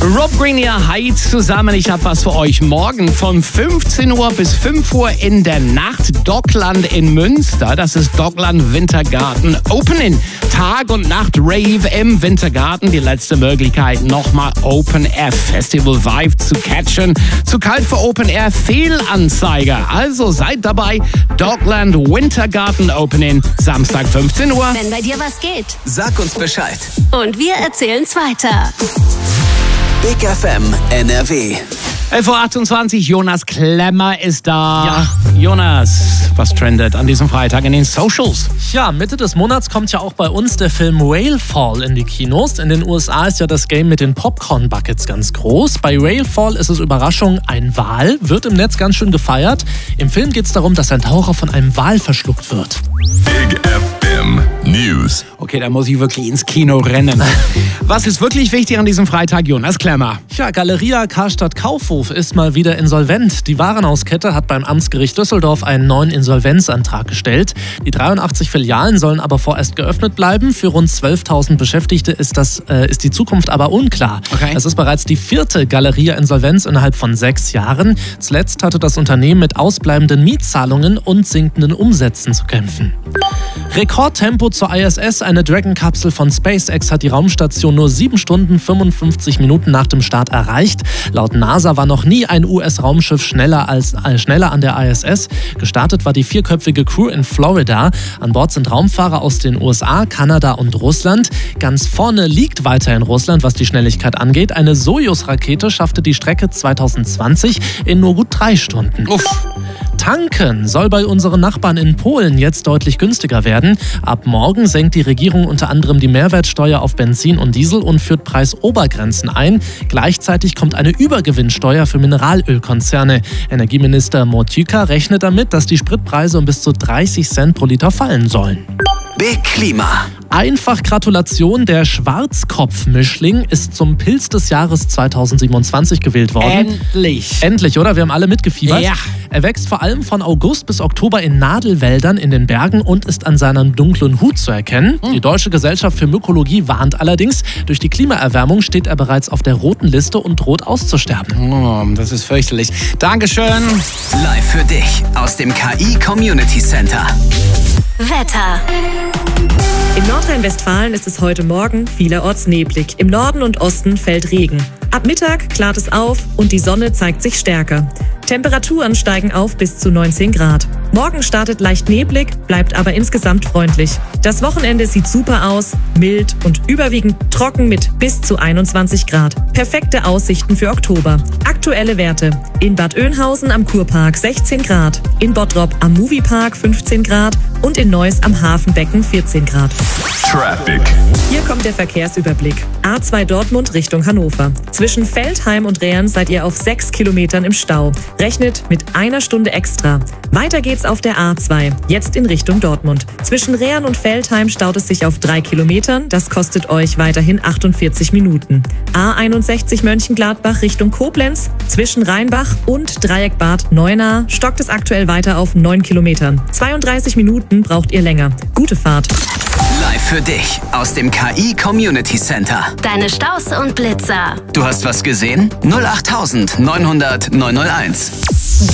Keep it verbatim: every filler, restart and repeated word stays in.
Rob Green hier, hi zusammen. Ich habe was für euch. Morgen von fünfzehn Uhr bis fünf Uhr in der Nacht Dockland in Münster. Das ist Dockland Wintergarten Opening. Tag und Nacht Rave im Wintergarten. Die letzte Möglichkeit, nochmal Open Air Festival Vibe zu catchen. Zu kalt für Open Air Fehlanzeiger. Also seid dabei. Dockland Wintergarten Opening. Samstag fünfzehn Uhr. Wenn bei dir was geht, Sag uns Bescheid. und wir erzählen's weiter. Big F M N R W. elf Uhr achtundzwanzig, Jonas Klemmer ist da. Ja. Jonas, was trendet an diesem Freitag in den Socials? Ja, Mitte des Monats kommt ja auch bei uns der Film Whale Fall in die Kinos. In den U S A ist ja das Game mit den Popcorn-Buckets ganz groß. Bei Whale Fall ist es Überraschung ein Wal, wird im Netz ganz schön gefeiert. Im Film geht es darum, dass ein Taucher von einem Wal verschluckt wird. Big F M News. Okay, da muss ich wirklich ins Kino rennen. Was ist wirklich wichtig an diesem Freitag, Jonas Klemmer? Ja, Galeria Karstadt Kaufhof ist mal wieder insolvent. Die Warenhauskette hat beim Amtsgericht Düsseldorf einen neuen Insolvenzantrag gestellt. Die dreiundachtzig Filialen sollen aber vorerst geöffnet bleiben. Für rund zwölftausend Beschäftigte ist, das, äh, ist die Zukunft aber unklar. Okay. Es ist bereits die vierte Galeria-Insolvenz innerhalb von sechs Jahren. Zuletzt hatte das Unternehmen mit ausbleibenden Mietzahlungen und sinkenden Umsätzen zu kämpfen. Rekordtempo zur I S S. Eine Dragon-Kapsel von SpaceX hat die Raumstation nur sieben Stunden fünfundfünfzig Minuten nach dem Start erreicht. Laut NASA war noch nie ein U S-Raumschiff schneller, als, äh, schneller an der I S S. Gestartet war die vierköpfige Crew in Florida. An Bord sind Raumfahrer aus den U S A, Kanada und Russland. Ganz vorne liegt weiterhin Russland, was die Schnelligkeit angeht. Eine Sojus-Rakete schaffte die Strecke zwanzig zwanzig in nur gut drei Stunden. Uff. Tanken soll bei unseren Nachbarn in Polen jetzt deutlich günstiger werden. Ab morgen senkt die Regierung unter anderem die Mehrwertsteuer auf Benzin und Diesel und führt Preisobergrenzen ein. Gleichzeitig kommt eine Übergewinnsteuer für Mineralölkonzerne. Energieminister Motyka rechnet damit, dass die Spritpreise um bis zu dreißig Cent pro Liter fallen sollen. Big Klima. Einfach Gratulation, der Schwarzkopfmischling ist zum Pilz des Jahres zweitausendsiebenundzwanzig gewählt worden. Endlich. Endlich, oder? Wir haben alle mitgefiebert. Ja. Er wächst vor allem von August bis Oktober in Nadelwäldern in den Bergen und ist an seinem dunklen Hut zu erkennen. Die Deutsche Gesellschaft für Mykologie warnt allerdings, durch die Klimaerwärmung steht er bereits auf der roten Liste und droht auszusterben. Oh, das ist fürchterlich. Dankeschön. Live für dich aus dem K I Community Center. Wetter. In Nordrhein-Westfalen ist es heute Morgen vielerorts neblig. Im Norden und Osten fällt Regen. Ab Mittag klart es auf und die Sonne zeigt sich stärker. Temperaturen steigen auf bis zu neunzehn Grad. Morgen startet leicht neblig, bleibt aber insgesamt freundlich. Das Wochenende sieht super aus, mild und überwiegend trocken mit bis zu einundzwanzig Grad. Perfekte Aussichten für Oktober. Aktuelle Werte: in Bad Oeynhausen am Kurpark sechzehn Grad, in Bottrop am Moviepark fünfzehn Grad und in Neuss am Hafenbecken vierzehn Grad. Traffic. Hier kommt der Verkehrsüberblick. A zwei Dortmund Richtung Hannover. Zwischen Veltheim und Rehn seid ihr auf sechs Kilometern im Stau. Rechnet mit einer Stunde extra. Weiter geht's auf der A zwei, jetzt in Richtung Dortmund. Zwischen Rehn und Veltheim staut es sich auf drei Kilometern. Das kostet euch weiterhin achtundvierzig Minuten. A einundsechzig Mönchengladbach Richtung Koblenz. Zwischen Rheinbach und Dreieck Bad Neuenahr stockt es aktuell weiter auf neun Kilometern. zweiunddreißig Minuten braucht ihr länger. Gute Fahrt. Live für dich aus dem K I Community Center. Deine Staus und Blitzer. Du hast was gesehen? null acht neunhundert neunhunderteins.